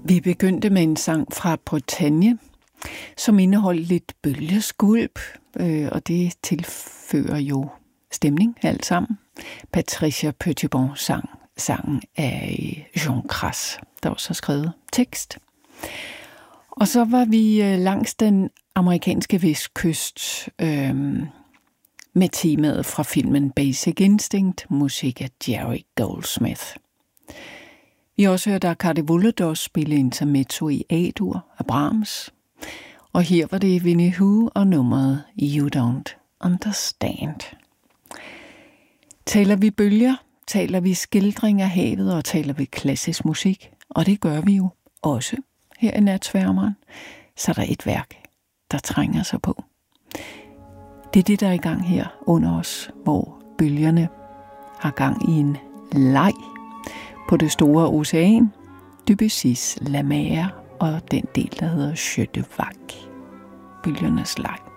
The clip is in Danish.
Vi begyndte med en sang fra Bretagne, som indeholdt lidt bølgeskvulp, og det tilfører jo stemning alt sammen. Patricia Petitbon sang sangen af Jean Cras, der også har skrevet tekst. Og så var vi langs den amerikanske vestkyst med temaet fra filmen Basic Instinct, musik af Jerry Goldsmith. Vi har også hørt Arkady Volodos spille intermezzo i A-dur af Brahms. Og her var det Winnie Hu og nummeret You Don't Understand. Taler vi bølger, taler vi skildring af havet og taler vi klassisk musik. Og det gør vi jo også her i Natsværmeren. Så er der et værk, der trænger sig på. Det er det, der er i gang her under os, hvor bølgerne har gang i en leg på det store ocean, Debussy's La Mer og den del, der hedder Jeu de Vague, bølgernes leg.